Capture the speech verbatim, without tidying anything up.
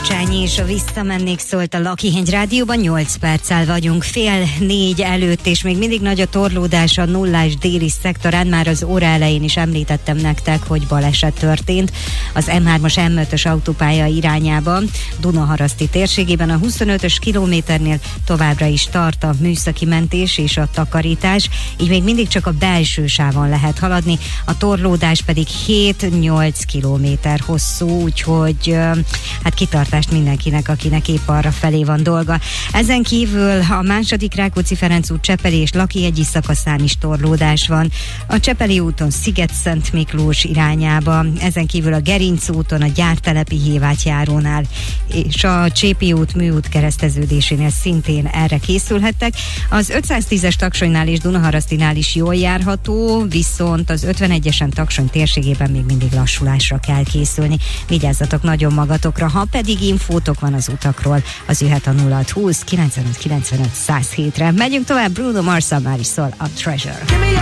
Gyurcsányi és a Visszamennék szólt a Lakihegy Rádióban, nyolc perccel vagyunk fél négy előtt, és még mindig nagy a torlódás a nullás déli szektorán. Már az óra elején is említettem nektek, hogy baleset történt az em hármas em ötös autópálya irányában, Dunaharaszti térségében. A huszonötös kilométernél továbbra is tart a műszaki mentés és a takarítás, így még mindig csak a belső sávon lehet haladni, a torlódás pedig hét-nyolc kilométer hosszú, úgyhogy hát kitartást mindenkinek, akinek épp arra felé van dolga. Ezen kívül a második Rákóczi-Ferenc út Csepeli és Lakihegyi szakaszán is torlódás van. A Csepeli úton Sziget-Szent Miklós irányába, ezen kívül a Gerinc úton a Gyártelepi Hévágyjárónál és a Csépi út Műút kereszteződésénél szintén erre készülhettek. Az ötszáztízes Taksoynál és Dunaharasztinál is jól járható, viszont az ötvenegyesen Taksony térségében még mindig lassulásra kell készülni. Vigyázzatok nagyon magatokra, ha pedig infótok van az utakról, az jöhet a nulla hat húsz kilencvenöt kilencvenöt száz hétre. Megyünk tovább, Bruno Mars-szal, már is szól a Treasure.